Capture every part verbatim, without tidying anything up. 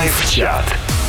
Лайв-чат.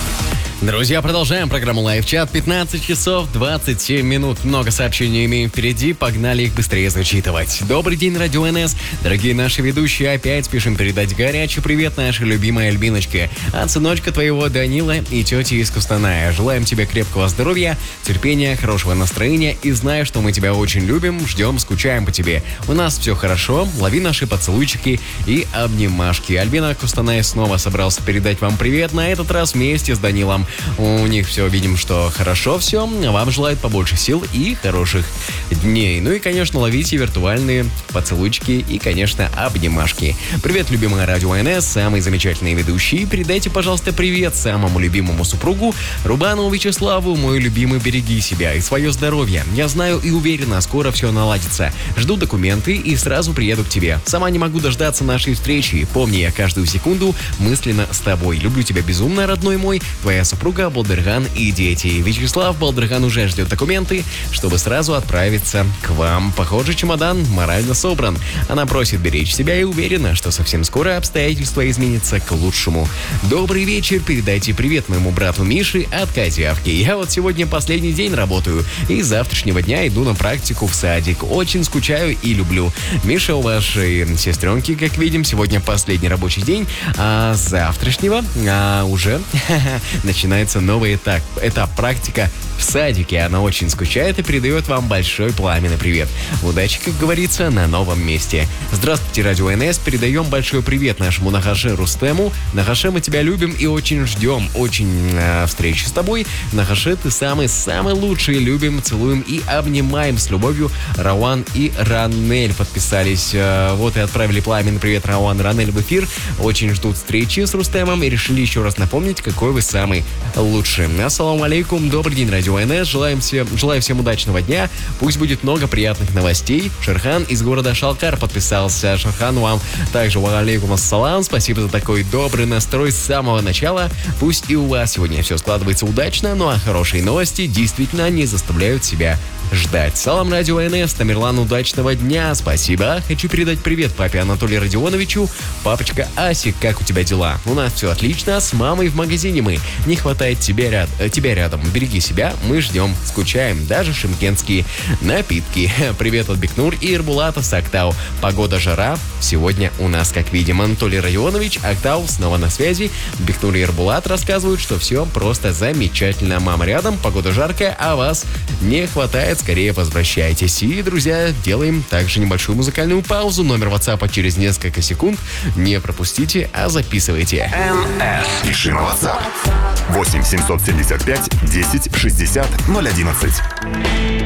Друзья, продолжаем программу Лайв-чат. пятнадцать часов двадцать семь минут. Много сообщений имеем впереди. Погнали их быстрее зачитывать. Добрый день, Радио эн эс. Дорогие наши ведущие, опять спешим передать горячий привет нашей любимой Альбиночке. От сыночка твоего Данила и тети из Кустаная. Желаем тебе крепкого здоровья, терпения, хорошего настроения. И знай, что мы тебя очень любим, ждем, скучаем по тебе. У нас все хорошо. Лови наши поцелуйчики и обнимашки. Альбина Кустаная снова собрался передать вам привет. На этот раз вместе с Данилом. У них все, видим, что хорошо все. Вам желают побольше сил и хороших дней. Ну и, конечно, ловите виртуальные поцелуйчики и, конечно, обнимашки. Привет, любимая Радио эн эс, самые замечательные ведущие. Передайте, пожалуйста, привет самому любимому супругу Рубанову Вячеславу. Мой любимый, береги себя и свое здоровье. Я знаю и уверена, скоро все наладится. Жду документы и сразу приеду к тебе. Сама не могу дождаться нашей встречи. Помни, я каждую секунду мысленно с тобой. Люблю тебя безумно, родной мой. Твоя супруга Балдырган и дети. Вячеслав Балдырган уже ждет документы, чтобы сразу отправиться к вам. Похоже, чемодан морально собран. Она просит беречь себя и уверена, что совсем скоро обстоятельства изменятся к лучшему. Добрый вечер, передайте привет моему брату Мише от Козявки. Я вот сегодня последний день работаю и с завтрашнего дня иду на практику в садик. Очень скучаю и люблю. Миша, у вашей сестренки, как видим, сегодня последний рабочий день, а с завтрашнего а уже начинается новый этап, этап практика в садике. Она очень скучает и передает вам большой пламенный привет. Удачи, как говорится, на новом месте. Здравствуйте, Радио эн эс. Передаем большой привет нашему Нахаше Рустему. Нахаше, мы тебя любим и очень ждем. Очень э, встречи с тобой. Нахаше, ты самый-самый лучший. Любим, целуем и обнимаем. С любовью, Рауан и Ранель подписались. Э, вот и отправили пламенный привет Рауан и Ранель в эфир. Очень ждут встречи с Рустемом и решили еще раз напомнить, какой вы самый лучше. Ассаламу алейкум, добрый день, Радио эн эс. Желаем всем, желаю всем удачного дня. Пусть будет много приятных новостей. Шерхан из города Шалкар подписался. Шерхан, вам также ва алейкум ассалам. Спасибо за такой добрый настрой с самого начала. Пусть и у вас сегодня все складывается удачно, ну а хорошие новости действительно не заставляют себя ждать. Салам, Радио эн эс. Тамерлан, удачного дня. Спасибо. Хочу передать привет папе Анатолию Родионовичу. Папочка Асик, как у тебя дела? У нас все отлично. С мамой в магазине мы. Не хватает тебя, ряд, э, тебя рядом. Береги себя. Мы ждем. Скучаем. Даже шымкентские напитки. Привет от Бекнур и Ирбулата с Актау. Погода, жара. Сегодня у нас, как видим, Анатолий Родионович. Актау снова на связи. Бекнур и Ирбулат рассказывают, что все просто замечательно. Мама рядом. Погода жаркая, а вас не хватает. Скорее возвращайтесь. И, друзья, делаем также небольшую музыкальную паузу. Номер WhatsApp через несколько секунд. Не пропустите, а записывайте. эн эс. Пиши на WhatsApp. восемь семьсот семьдесят пять десять шестьдесят ноль одиннадцать.